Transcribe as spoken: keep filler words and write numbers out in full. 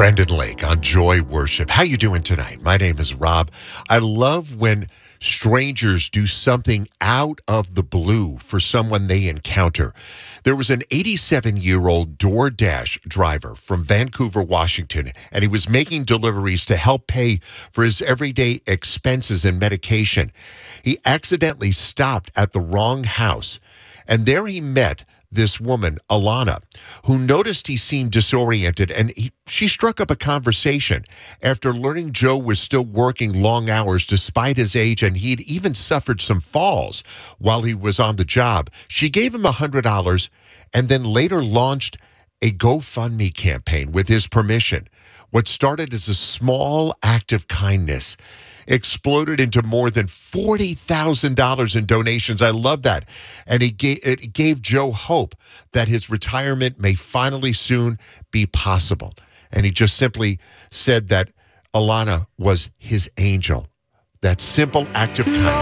Brandon Lake on Joy Worship. How you doing tonight? My name is Rob. I love when strangers do something out of the blue for someone they encounter. There was an eighty-seven-year-old DoorDash driver from Vancouver, Washington, and he was making deliveries to help pay for his everyday expenses and medication. He accidentally stopped at the wrong house, and there he met this woman, Alana, who noticed he seemed disoriented, and he, she struck up a conversation after learning Joe was still working long hours despite his age, and he'd even suffered some falls while he was on the job. She gave him one hundred dollars and then later launched a GoFundMe campaign with his permission. What started as a small act of kindness exploded into more than forty thousand dollars in donations. I love that. And it gave, it gave Joe hope that his retirement may finally soon be possible. And he just simply said that Alana was his angel. That simple act of kindness.